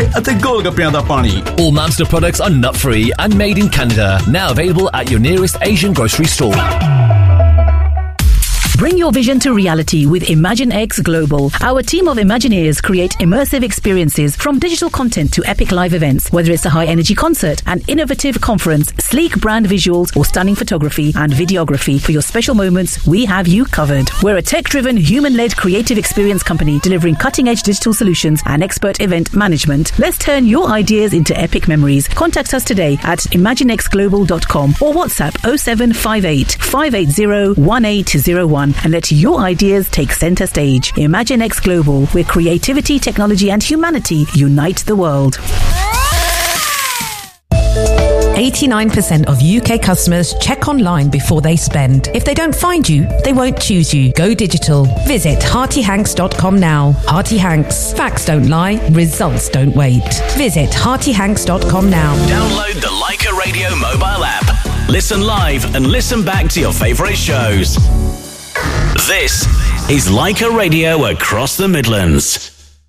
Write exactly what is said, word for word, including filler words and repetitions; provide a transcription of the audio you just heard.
ਕੁਲਚੇ ਅਤੇ ਗੋਲਗੱਪਿਆਂ ਦਾ ਪਾਣੀ। All Mamster products are nut-free and made in Canada. Now available at your nearest Asian grocery store. Bring your vision to reality with ImagineX Global. Our team of Imagineers create immersive experiences from digital content to epic live events. Whether it's a high-energy concert, an innovative conference, sleek brand visuals, or stunning photography and videography, for your special moments, we have you covered. We're a tech-driven, human-led creative experience company delivering cutting-edge digital solutions and expert event management. Let's turn your ideas into epic memories. Contact us today at imaginex global dot com or WhatsApp oh seven five eight, five eight zero, one eight zero one. And let your ideas take center stage. ImagineX Global, where creativity, technology and humanity unite the world. eighty-nine percent of U K customers check online before they spend. If they don't find you, they won't choose you. Go digital. Visit hearty hanks dot com now. Hearty Hanks. Facts don't lie. Results don't wait. Visit hearty hanks dot com now. Download the Leica Radio mobile app. Listen live and listen back to your favourite shows. This is Leica Radio across the Midlands.